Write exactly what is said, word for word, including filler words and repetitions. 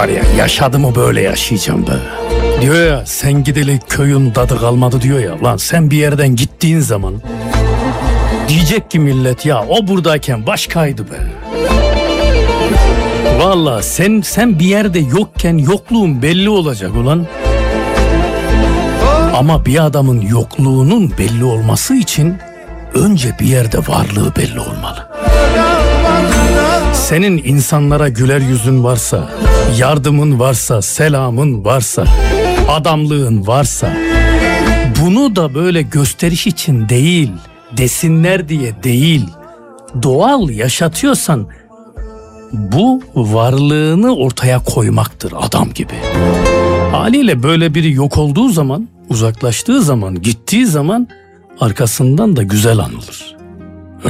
var ya, yaşadığımı böyle yaşayacağım be. Diyor ya, sen gideli köyün tadı kalmadı diyor ya. Lan sen bir yerden gittiğin zaman diyecek ki millet, ya o buradayken başkaydı be. Vallahi sen sen bir yerde yokken yokluğun belli olacak ulan. Ama bir adamın yokluğunun belli olması için önce bir yerde varlığı belli olmalı. Senin insanlara güler yüzün varsa, yardımın varsa, selamın varsa, adamlığın varsa, bunu da böyle gösteriş için değil, desinler diye değil, doğal yaşatıyorsan, bu varlığını ortaya koymaktır adam gibi. Haliyle böyle biri yok olduğu zaman, uzaklaştığı zaman, gittiği zaman arkasından da güzel anılır.